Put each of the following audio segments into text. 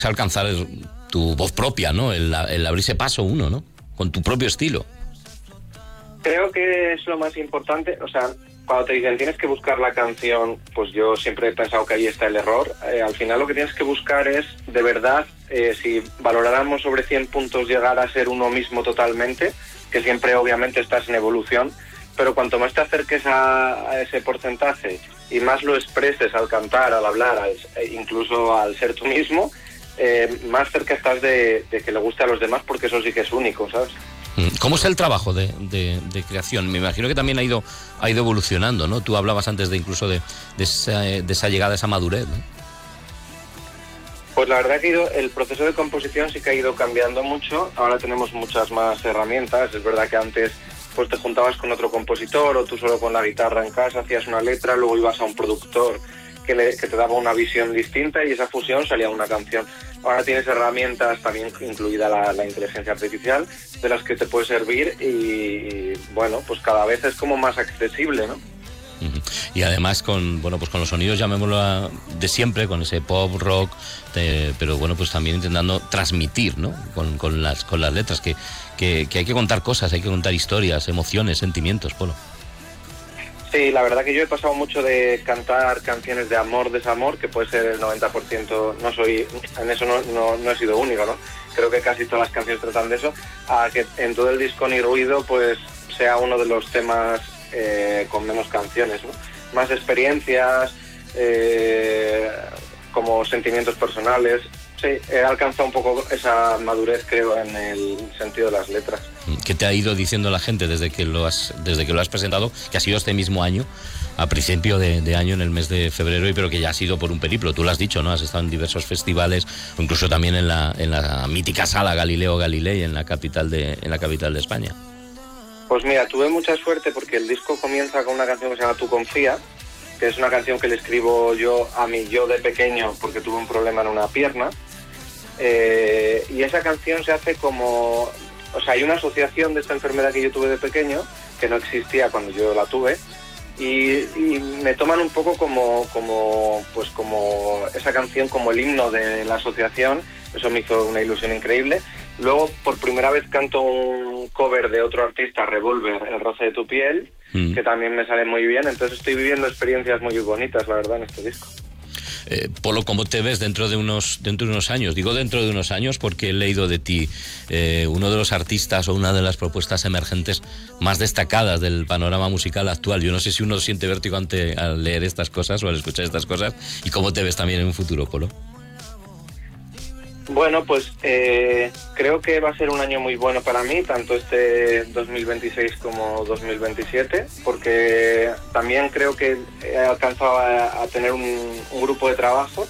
alcanzar tu voz propia, ¿no? El abrirse paso uno, ¿no? Con tu propio estilo. Creo que es lo más importante, o sea, cuando te dicen tienes que buscar la canción, pues yo siempre he pensado que ahí está el error. Al final lo que tienes que buscar es, de verdad, si valoráramos sobre 100 puntos, llegar a ser uno mismo totalmente, que siempre obviamente estás en evolución, pero cuanto más te acerques a ese porcentaje y más lo expreses al cantar, al hablar, incluso al ser tú mismo, más cerca estás de que le guste a los demás, porque eso sí que es único, ¿sabes? ¿Cómo es el trabajo de creación? Me imagino que también ha ido evolucionando, ¿no? Tú hablabas antes incluso de esa llegada, esa madurez, ¿no? Pues la verdad que el proceso de composición sí que ha ido cambiando mucho. Ahora tenemos muchas más herramientas. Es verdad que antes pues te juntabas con otro compositor o tú solo con la guitarra en casa, hacías una letra, luego ibas a un productor que te daba una visión distinta y esa fusión salía una canción. Ahora tienes herramientas, también incluida la inteligencia artificial, de las que te puede servir y bueno, pues cada vez es como más accesible, ¿no? Y además con los sonidos, llamémoslo de siempre, con ese pop, rock, pero bueno, pues también intentando transmitir, ¿no? Con las letras, que hay que contar cosas, hay que contar historias, emociones, sentimientos, Polo. Sí, la verdad que yo he pasado mucho de cantar canciones de amor, desamor, que puede ser el 90%, en eso no he sido único, ¿no? Creo que casi todas las canciones tratan de eso, a que en todo el disco Ni Ruido pues sea uno de los temas con menos canciones, ¿no? Más experiencias, como sentimientos personales. Sí, he alcanzado un poco esa madurez, creo, en el sentido de las letras. ¿Qué te ha ido diciendo la gente desde que lo has presentado? Que ha sido este mismo año, a principio de año, en el mes de febrero, pero que ya ha sido por un periplo. Tú lo has dicho, ¿no? Has estado en diversos festivales, o incluso también en la mítica sala Galileo Galilei, en la capital de España. Pues mira, tuve mucha suerte porque el disco comienza con una canción que se llama Tú confía, que es una canción que le escribo yo a mi yo de pequeño porque tuve un problema en una pierna. Y esa canción se hace como... O sea, hay una asociación de esta enfermedad que yo tuve de pequeño, que no existía cuando yo la tuve, y me toman un poco como esa canción, como el himno de la asociación. Eso me hizo una ilusión increíble. Luego, por primera vez canto un cover de otro artista, Revolver, El roce de tu piel, que también me sale muy bien. Entonces estoy viviendo experiencias muy bonitas, la verdad, en este disco. Polo, ¿cómo te ves dentro de unos años? Digo dentro de unos años porque he leído de ti uno de los artistas o una de las propuestas emergentes más destacadas del panorama musical actual. Yo no sé si uno siente vértigo al leer estas cosas o al escuchar estas cosas. ¿Y cómo te ves también en un futuro, Polo? Bueno, pues creo que va a ser un año muy bueno para mí, tanto este 2026 como 2027, porque también creo que he alcanzado a tener un grupo de trabajo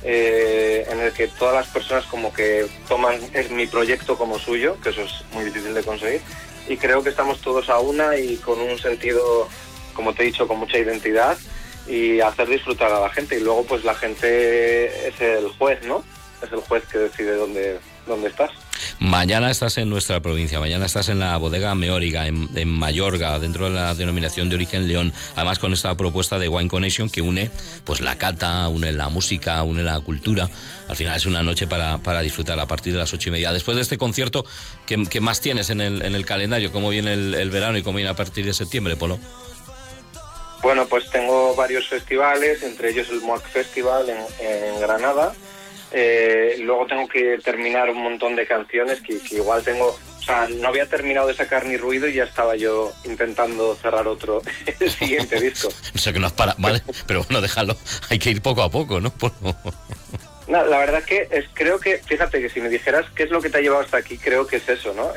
en el que todas las personas como que toman mi proyecto como suyo, que eso es muy difícil de conseguir, y creo que estamos todos a una y con un sentido, como te he dicho, con mucha identidad y hacer disfrutar a la gente. Y luego pues la gente es el juez, ¿no? Es el juez que decide dónde estás. Mañana estás en nuestra provincia, mañana estás en la bodega Meóriga, en Mayorga, dentro de la denominación de origen León, además con esta propuesta de Wine Connection que une pues la cata, une la música, une la cultura. Al final es una noche para disfrutar a partir de las 8:30. Después de este concierto, ¿qué más tienes en el calendario? ¿Cómo viene el verano y cómo viene a partir de septiembre, Polo? Bueno, pues tengo varios festivales, entre ellos el MOAC Festival en Granada. Luego tengo que terminar un montón de canciones que igual tengo, o sea, no había terminado de sacar Ni Ruido y ya estaba yo intentando cerrar el siguiente disco. O sea que no has parado, vale, pero bueno, déjalo, hay que ir poco a poco, ¿no? No, la verdad que creo que, fíjate que si me dijeras qué es lo que te ha llevado hasta aquí, creo que es eso, ¿no?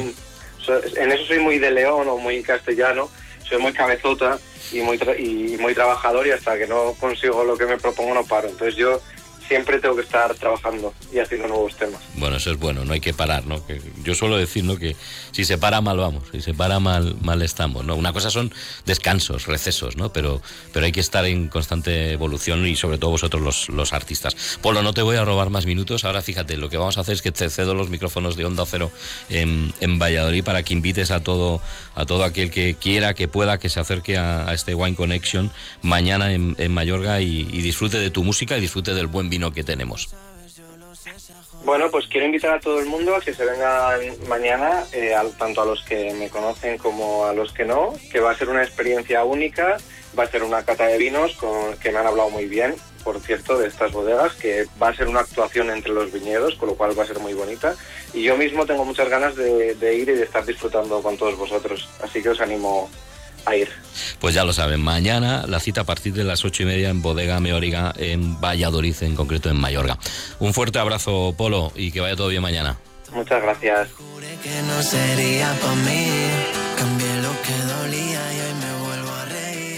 En eso soy muy de León o muy castellano, soy muy cabezota y muy trabajador, y hasta que no consigo lo que me propongo no paro. Entonces yo siempre tengo que estar trabajando y haciendo nuevos temas. Bueno, eso es bueno, no hay que parar, ¿no? Que yo suelo decir, ¿no? Que si se para mal vamos, si se para mal estamos, ¿no? Una cosa son descansos, recesos, ¿no? Pero hay que estar en constante evolución, y sobre todo vosotros los artistas. Polo, no te voy a robar más minutos. Ahora fíjate, lo que vamos a hacer es que te cedo los micrófonos de Onda Cero en Valladolid para que invites a todo aquel que quiera, que pueda, que se acerque a este Wine Connection mañana en Mayorga y disfrute de tu música y disfrute del buen vino que tenemos. Bueno, pues quiero invitar a todo el mundo a que se vengan mañana, tanto a los que me conocen como a los que no, que va a ser una experiencia única, va a ser una cata de vinos que me han hablado muy bien, por cierto, de estas bodegas, que va a ser una actuación entre los viñedos, con lo cual va a ser muy bonita. Y yo mismo tengo muchas ganas de ir y de estar disfrutando con todos vosotros, así que os animo a ir. Pues ya lo saben, mañana la cita a partir de las 8:30 en Bodega Meóriga, en Valladolid, en concreto en Mayorga. Un fuerte abrazo, Polo, y que vaya todo bien mañana. Muchas gracias. Juré que no sería pa' mí, cambié lo que dolía y hoy me vuelvo a reír.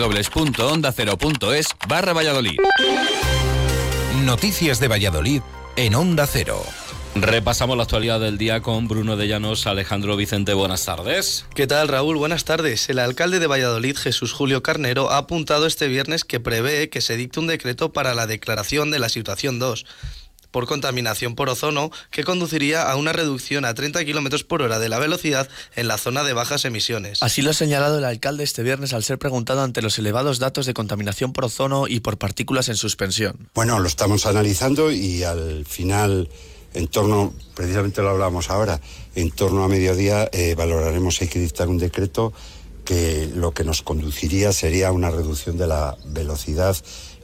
www.ondacero.es/Valladolid. Noticias de Valladolid en Onda Cero. Repasamos la actualidad del día con Bruno de Llanos. Alejandro Vicente, buenas tardes. ¿Qué tal, Raúl? Buenas tardes. El alcalde de Valladolid, Jesús Julio Carnero, ha apuntado este viernes que prevé que se dicte un decreto para la declaración de la situación 2 por contaminación por ozono, que conduciría a una reducción a 30 km por hora de la velocidad en la zona de bajas emisiones. Así lo ha señalado el alcalde este viernes al ser preguntado ante los elevados datos de contaminación por ozono y por partículas en suspensión. Bueno, lo estamos analizando y al final, precisamente lo hablamos ahora, en torno a mediodía valoraremos si hay que dictar un decreto que lo que nos conduciría sería una reducción de la velocidad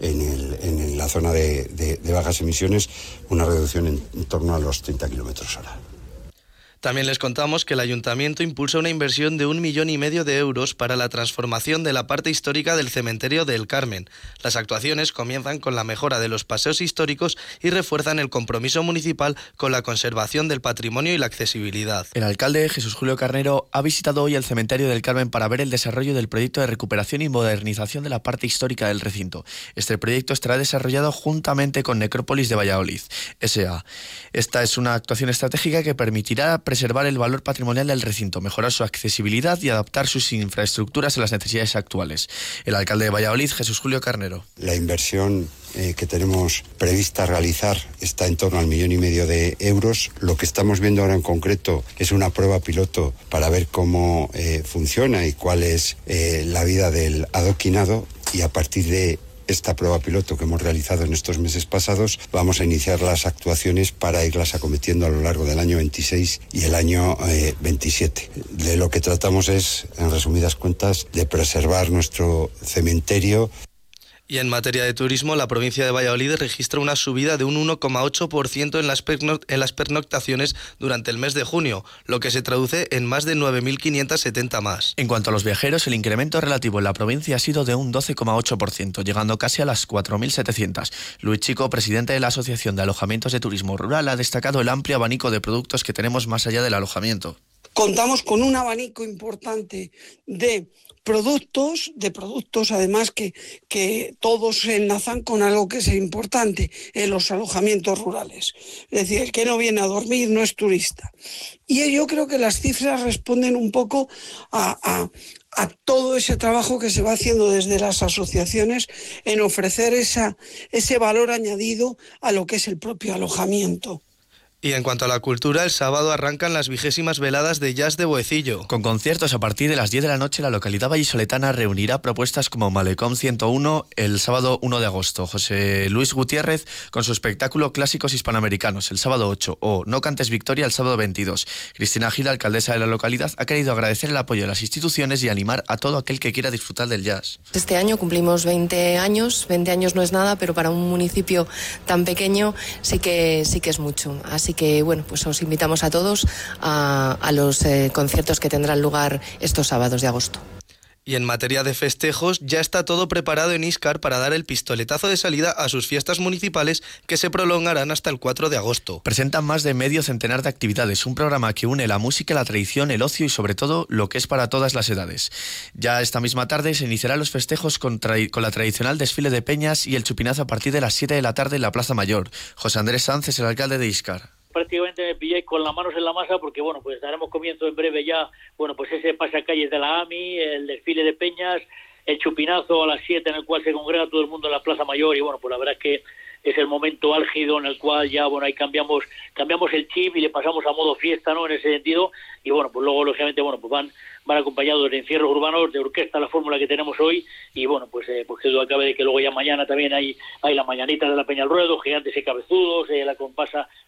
en la zona de bajas emisiones, una reducción en torno a los 30 km/h. También les contamos que el Ayuntamiento impulsa una inversión de 1,5 millones de euros para la transformación de la parte histórica del cementerio del Carmen. Las actuaciones comienzan con la mejora de los paseos históricos y refuerzan el compromiso municipal con la conservación del patrimonio y la accesibilidad. El alcalde, Jesús Julio Carnero, ha visitado hoy el cementerio del Carmen para ver el desarrollo del proyecto de recuperación y modernización de la parte histórica del recinto. Este proyecto estará desarrollado juntamente con Necrópolis de Valladolid, S.A. Esta es una actuación estratégica que permitirá preservar el valor patrimonial del recinto, mejorar su accesibilidad y adaptar sus infraestructuras a las necesidades actuales. El alcalde de Valladolid, Jesús Julio Carnero. La inversión que tenemos prevista realizar está en torno al 1,5 millones de euros. Lo que estamos viendo ahora en concreto es una prueba piloto para ver cómo funciona y cuál es la vida del adoquinado, y a partir de esta prueba piloto que hemos realizado en estos meses pasados, vamos a iniciar las actuaciones para irlas acometiendo a lo largo del año 26 y el año 27. De lo que tratamos es, en resumidas cuentas, de preservar nuestro cementerio. Y en materia de turismo, la provincia de Valladolid registra una subida de un 1,8% en las pernoctaciones durante el mes de junio, lo que se traduce en más de 9.570 más. En cuanto a los viajeros, el incremento relativo en la provincia ha sido de un 12,8%, llegando casi a las 4.700. Luis Chico, presidente de la Asociación de Alojamientos de Turismo Rural, ha destacado el amplio abanico de productos que tenemos más allá del alojamiento. Contamos con un abanico importante de productos además que todos se enlazan con algo que es importante en los alojamientos rurales. Es decir, el que no viene a dormir no es turista. Y yo creo que las cifras responden un poco a todo ese trabajo que se va haciendo desde las asociaciones en ofrecer ese valor añadido a lo que es el propio alojamiento. Y en cuanto a la cultura, el sábado arrancan las 20º veladas de jazz de Boecillo. Con conciertos a partir de las 10 de la noche, la localidad vallisoletana reunirá propuestas como Malecón 101 el sábado 1 de agosto, José Luis Gutiérrez con su espectáculo Clásicos Hispanoamericanos el sábado 8 o No Cantes Victoria el sábado 22. Cristina Gil, alcaldesa de la localidad, ha querido agradecer el apoyo de las instituciones y animar a todo aquel que quiera disfrutar del jazz. Este año cumplimos 20 años no es nada, pero para un municipio tan pequeño sí que es mucho. Así que, bueno, pues os invitamos a todos a los conciertos que tendrán lugar estos sábados de agosto. Y en materia de festejos, ya está todo preparado en Íscar para dar el pistoletazo de salida a sus fiestas municipales que se prolongarán hasta el 4 de agosto. Presentan más de medio centenar de actividades, un programa que une la música, la tradición, el ocio y sobre todo lo que es para todas las edades. Ya esta misma tarde se iniciarán los festejos con la tradicional desfile de peñas y el chupinazo a partir de las 7 de la tarde en la Plaza Mayor. José Andrés Sanz es el alcalde de Íscar. Prácticamente me pilláis con las manos en la masa porque, bueno, pues estaremos comiendo en breve ya, bueno, pues ese pasacalles de la AMI, el desfile de peñas, el chupinazo a las 7 en el cual se congrega todo el mundo en la Plaza Mayor y, bueno, pues la verdad es que es el momento álgido en el cual ya, bueno, ahí cambiamos el chip y le pasamos a modo fiesta, ¿no? En ese sentido, y bueno, pues luego, lógicamente, bueno, pues van acompañados de encierros urbanos, de orquesta, la fórmula que tenemos hoy, y bueno, pues que duda cabe de que luego ya mañana también hay la mañanita de la Peña al Ruedo, Gigantes y Cabezudos, la comparsa